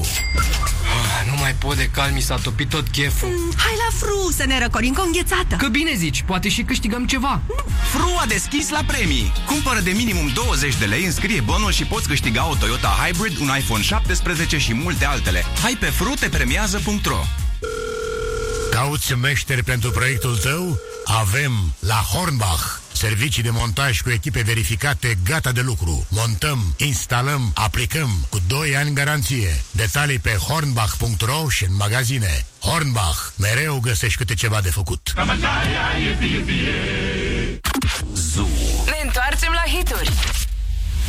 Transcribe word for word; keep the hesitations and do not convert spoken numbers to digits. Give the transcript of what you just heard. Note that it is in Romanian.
Nu mai pot de cal, mi s-a topit tot cheful. mm, Hai la Fru să ne răcorim cu o înghețată. Că bine zici, poate și câștigăm ceva. Fru a deschis la premii. Cumpără de minimum douăzeci de lei, înscrie bonul și poți câștiga o Toyota Hybrid, un iPhone șaptesprezece și multe altele. Hai pe fru te premiază punct ro. Cauți meșteri pentru proiectul tău? Avem la Hornbach servicii de montaj cu echipe verificate, gata de lucru. Montăm, instalăm, aplicăm cu doi ani garanție. Detalii pe hornbach punct ro și în magazine. Hornbach, mereu găsești câte ceva de făcut. Ne întoarcem la hituri.